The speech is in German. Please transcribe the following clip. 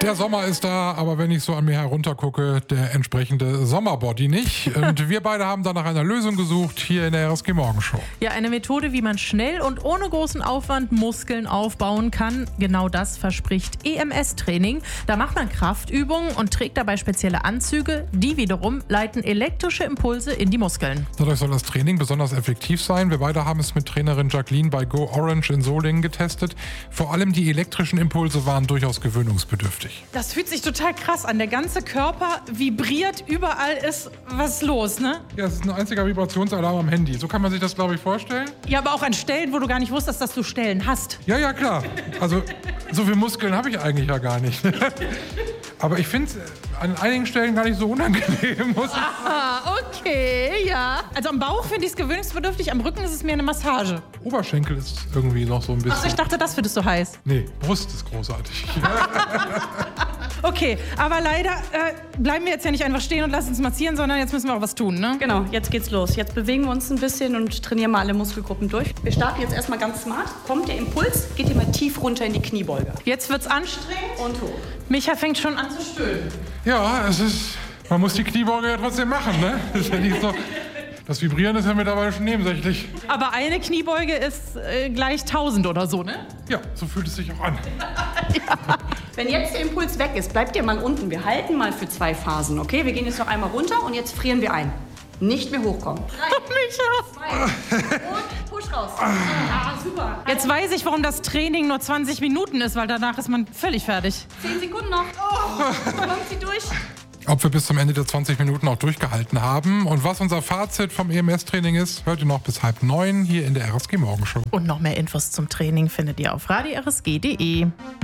Der Sommer ist da, aber wenn ich so an mir heruntergucke, der entsprechende Sommerbody nicht. Und wir beide haben da nach einer Lösung gesucht, hier in der RSG Morgenshow. Ja, eine Methode, wie man schnell und ohne großen Aufwand Muskeln aufbauen kann. Genau das verspricht EMS-Training. Da macht man Kraftübungen und trägt dabei spezielle Anzüge. Die wiederum leiten elektrische Impulse in die Muskeln. Dadurch soll das Training besonders effektiv sein. Wir beide haben es mit Trainerin Jacqueline bei Go Orange in Solingen getestet. Vor allem die elektrischen Impulse waren durchaus gewöhnungsbedürftig. Das fühlt sich total krass an. Der ganze Körper vibriert, überall ist was los, ne? Ja, es ist ein einziger Vibrationsalarm am Handy. So kann man sich das, glaube ich, vorstellen. Ja, aber auch an Stellen, wo du gar nicht wusstest, dass du Stellen hast. Ja, klar. Also so viele Muskeln habe ich eigentlich ja gar nicht. Aber ich finde es an einigen Stellen gar nicht so unangenehm. Okay, ja. Also am Bauch finde ich es gewöhnungsbedürftig, am Rücken ist es mir eine Massage. Oberschenkel ist irgendwie noch so ein bisschen... Also ich dachte, das findest du heiß. Nee, Brust ist großartig. Okay, aber leider bleiben wir jetzt ja nicht einfach stehen und lassen uns massieren, sondern jetzt müssen wir auch was tun, ne? Genau, jetzt geht's los. Jetzt bewegen wir uns ein bisschen und trainieren mal alle Muskelgruppen durch. Wir starten jetzt erstmal ganz smart. Kommt der Impuls, geht ihr mal tief runter in die Kniebeuge. Jetzt wird's anstrengend. Und hoch. Micha fängt schon an zu stöhnen. Ja, man muss die Kniebeuge ja trotzdem machen, ne? Das ist ja nicht so... Das Vibrieren ist ja mittlerweile schon nebensächlich. Aber eine Kniebeuge ist gleich 1000 oder so, ne? Ja, so fühlt es sich auch an. Ja. Wenn jetzt der Impuls weg ist, bleibt ihr mal unten. Wir halten mal für 2 Phasen, okay? Wir gehen jetzt noch einmal runter und jetzt frieren wir ein. Nicht mehr hochkommen. 3, 2 und push raus. Ah, super. Jetzt weiß ich, warum das Training nur 20 Minuten ist, weil danach ist man völlig fertig. 10 Sekunden noch. Kommt sie durch. Ob wir bis zum Ende der 20 Minuten auch durchgehalten haben und was unser Fazit vom EMS-Training ist, hört ihr noch bis 8:30 hier in der RSG Morgenshow. Und noch mehr Infos zum Training findet ihr auf radio-rsg.de.